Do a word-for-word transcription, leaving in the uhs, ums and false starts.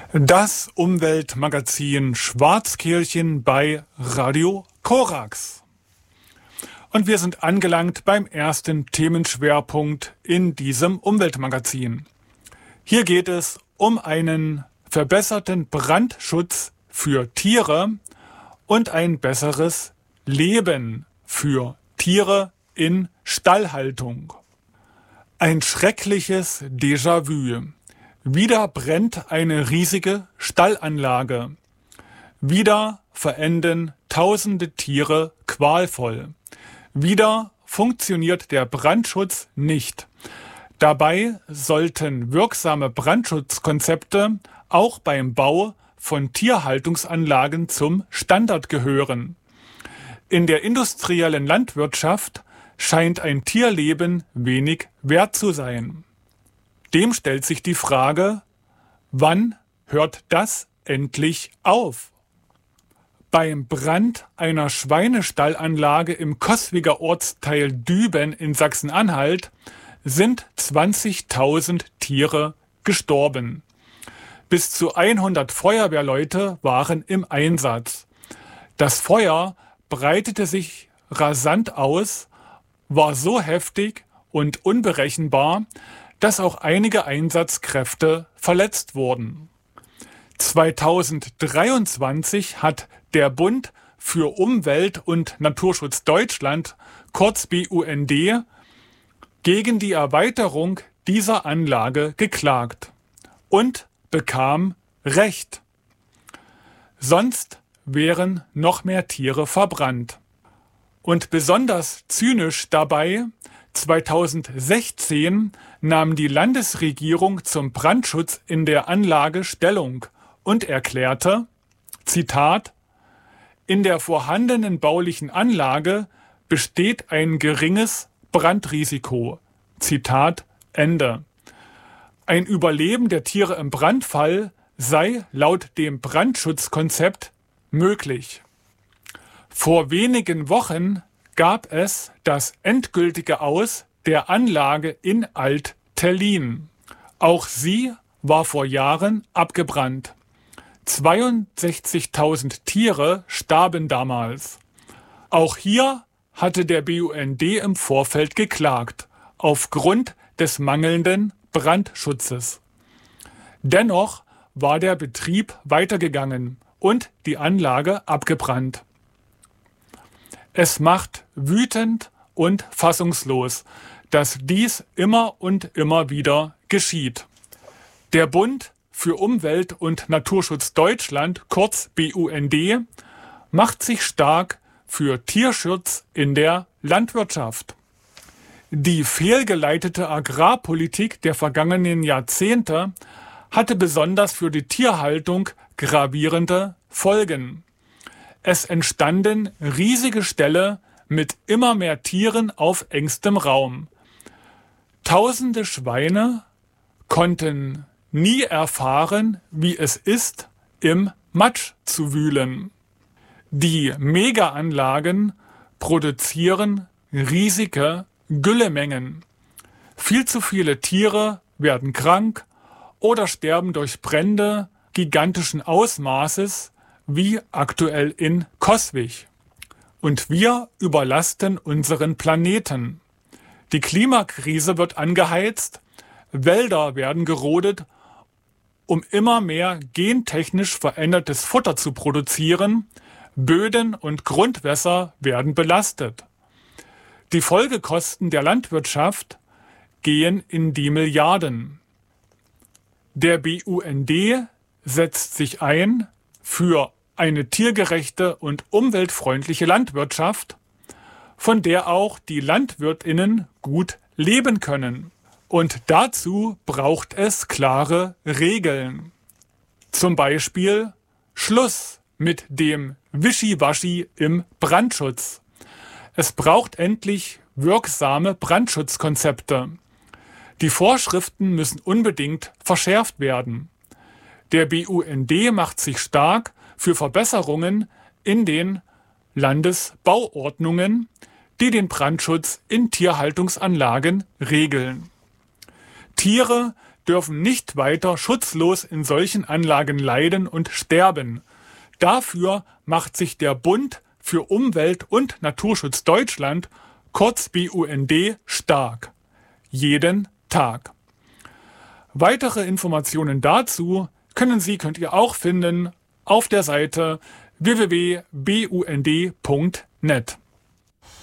Das Umweltmagazin Schwarzkehlchen bei Radio Korax. Und wir sind angelangt beim ersten Themenschwerpunkt in diesem Umweltmagazin. Hier geht es um einen verbesserten Brandschutz für Tiere und ein besseres Leben für Tiere in Stallhaltung. Ein schreckliches Déjà-vu. Wieder brennt eine riesige Stallanlage. Wieder verenden tausende Tiere qualvoll. Wieder funktioniert der Brandschutz nicht. Dabei sollten wirksame Brandschutzkonzepte auch beim Bau von Tierhaltungsanlagen zum Standard gehören. In der industriellen Landwirtschaft scheint ein Tierleben wenig wert zu sein. Dem stellt sich die Frage, wann hört das endlich auf? Beim Brand einer Schweinestallanlage im Coswiger Ortsteil Düben in Sachsen-Anhalt sind zwanzigtausend Tiere gestorben. Bis zu hundert Feuerwehrleute waren im Einsatz. Das Feuer breitete sich rasant aus, war so heftig und unberechenbar, dass auch einige Einsatzkräfte verletzt wurden. zweitausenddreiundzwanzig hat der Bund für Umwelt und Naturschutz Deutschland, kurz B U N D, gegen die Erweiterung dieser Anlage geklagt und bekam Recht. Sonst wären noch mehr Tiere verbrannt. Und besonders zynisch dabei, zweitausendsechzehn nahm die Landesregierung zum Brandschutz in der Anlage Stellung und erklärte, Zitat, in der vorhandenen baulichen Anlage besteht ein geringes Brandrisiko. Zitat Ende. Ein Überleben der Tiere im Brandfall sei laut dem Brandschutzkonzept möglich. Vor wenigen Wochen gab es das endgültige Aus der Anlage in Alt-Tellin. Auch sie war vor Jahren abgebrannt. zweiundsechzigtausend Tiere starben damals. Auch hier hatte der B U N D im Vorfeld geklagt, aufgrund des mangelnden Brandschutzes. Dennoch war der Betrieb weitergegangen und die Anlage abgebrannt. Es macht wütend und fassungslos, dass dies immer und immer wieder geschieht. Der Bund für Umwelt und Naturschutz Deutschland, kurz B U N D, macht sich stark für Tierschutz in der Landwirtschaft. Die fehlgeleitete Agrarpolitik der vergangenen Jahrzehnte hatte besonders für die Tierhaltung gravierende Folgen. Es entstanden riesige Ställe mit immer mehr Tieren auf engstem Raum. Tausende Schweine konnten nie erfahren, wie es ist, im Matsch zu wühlen. Die Megaanlagen produzieren riesige Güllemengen. Viel zu viele Tiere werden krank oder sterben durch Brände gigantischen Ausmaßes, wie aktuell in Coswig. Und wir überlasten unseren Planeten. Die Klimakrise wird angeheizt, Wälder werden gerodet, um immer mehr gentechnisch verändertes Futter zu produzieren, Böden und Grundwässer werden belastet. Die Folgekosten der Landwirtschaft gehen in die Milliarden. Der B U N D setzt sich ein für eine tiergerechte und umweltfreundliche Landwirtschaft, von der auch die LandwirtInnen gut leben können. Und dazu braucht es klare Regeln. Zum Beispiel Schluss mit dem Wischiwaschi im Brandschutz. Es braucht endlich wirksame Brandschutzkonzepte. Die Vorschriften müssen unbedingt verschärft werden. Der B U N D macht sich stark für Verbesserungen in den Landesbauordnungen, die den Brandschutz in Tierhaltungsanlagen regeln. Tiere, dürfen nicht weiter schutzlos in solchen Anlagen leiden und sterben. Dafür macht sich der Bund für Umwelt und Naturschutz Deutschland, kurz B U N D, stark. Jeden Tag. Weitere Informationen dazu können Sie, könnt ihr auch finden auf der Seite w w w punkt b u n d punkt net.